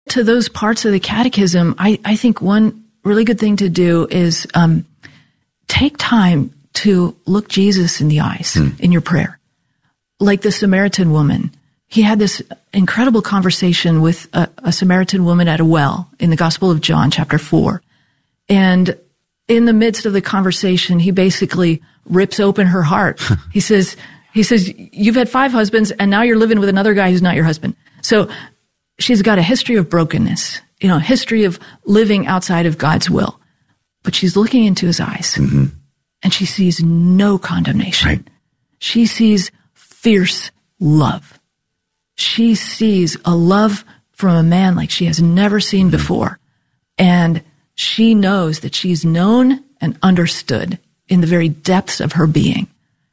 to those parts of the catechism, I think one really good thing to do is take time to look Jesus in the eyes in your prayer. Like the Samaritan woman, he had this incredible conversation with a Samaritan woman at a well in the Gospel of John, chapter 4. And in the midst of the conversation, he basically rips open her heart. He says, you've had 5 husbands and now you're living with another guy who's not your husband. So she's got a history of brokenness, a history of living outside of God's will. But she's looking into his eyes and she sees no condemnation. Right. She sees fierce love. She sees a love from a man like she has never seen before. And she knows that she's known and understood in the very depths of her being.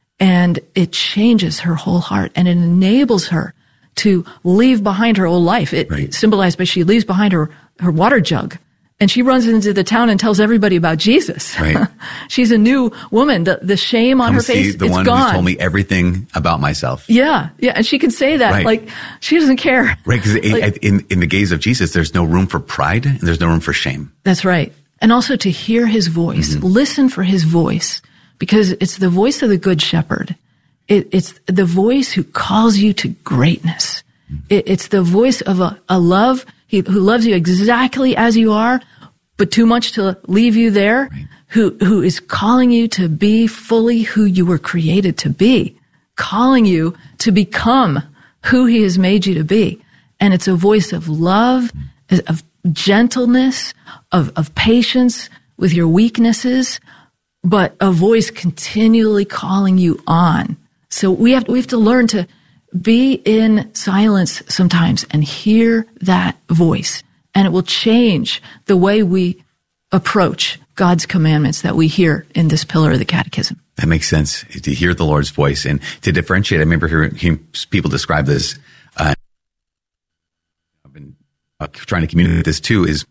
And it changes her whole heart and it enables her to leave behind her old life. It symbolized by she leaves behind her water jug and she runs into the town and tells everybody about Jesus. Right. She's a new woman. The shame on her face, the it's one gone. who told me everything about myself. Yeah. And she can say that. Right. Like, she doesn't care. Right, because in the gaze of Jesus, there's no room for pride and there's no room for shame. That's right. And also to hear his voice, listen for his voice, because it's the voice of the Good Shepherd. It's the voice who calls you to greatness. It's the voice of a love, who loves you exactly as you are, but too much to leave you there, right. who is calling you to be fully who you were created to be, calling you to become who he has made you to be. And it's a voice of love, of gentleness, of patience with your weaknesses, but a voice continually calling you on. So we have to learn to be in silence sometimes and hear that voice. And it will change the way we approach God's commandments that we hear in this pillar of the catechism. That makes sense, to hear the Lord's voice and to differentiate. I remember hearing people describe this. I've been trying to communicate this too, is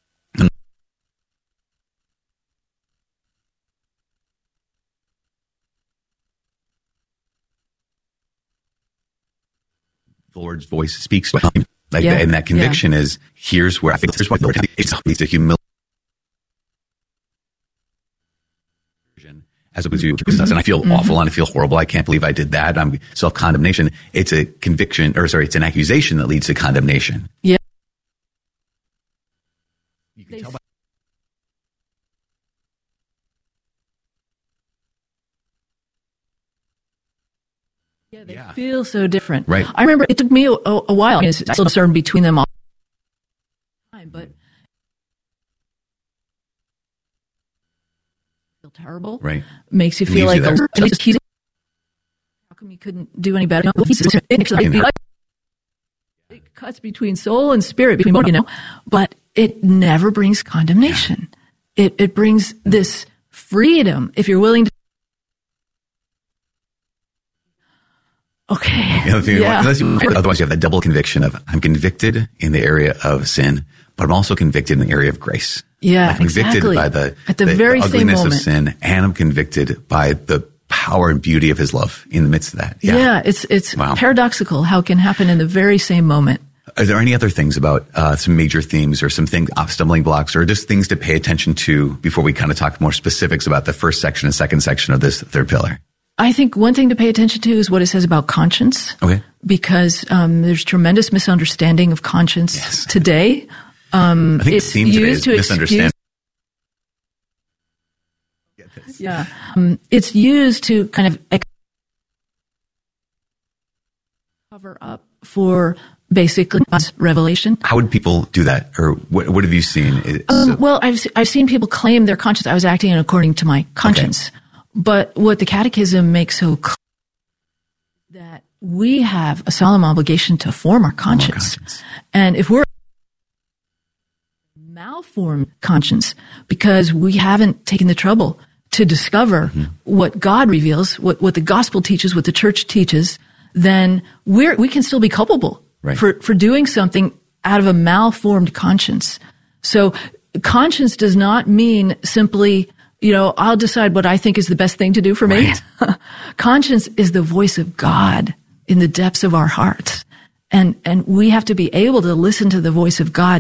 the Lord's voice speaks to him. And that conviction is, here's where I think, here's what the Lord needs to humility. As opposed to, and I feel awful and I feel horrible. I can't believe I did that. I'm self-condemnation. It's a conviction, it's an accusation that leads to condemnation. Yeah. You can tell by they feel so different. Right. I remember it took me a while. I still discern between them all the time, but feel terrible. Right. Makes you feel like how come you couldn't do any better? It cuts between soul and spirit, but it never brings condemnation. It brings this freedom if you're willing to. Okay. Otherwise, you have that double conviction of, I'm convicted in the area of sin, but I'm also convicted in the area of grace. Yeah, I'm convicted by the ugliness of sin, and I'm convicted by the power and beauty of his love in the midst of that. Yeah, it's paradoxical how it can happen in the very same moment. Are there any other things about some major themes or some things, stumbling blocks, or just things to pay attention to before we kind of talk more specifics about the first section and second section of this third pillar? I think one thing to pay attention to is what it says about conscience. Okay. Because there's tremendous misunderstanding of conscience today. I think the theme today is misunderstanding. Yeah. It's used to kind of cover up for basically God's revelation. How would people do that? Or what have you seen? Well, I've seen people claim their conscience. I was acting according to my conscience. Okay. But what the Catechism makes so clear that we have a solemn obligation to form our conscience. And if we're malformed conscience because we haven't taken the trouble to discover what God reveals, what the gospel teaches, what the church teaches, then we can still be culpable for doing something out of a malformed conscience. So conscience does not mean simply, I'll decide what I think is the best thing to do for me. Conscience is the voice of God in the depths of our hearts. And we have to be able to listen to the voice of God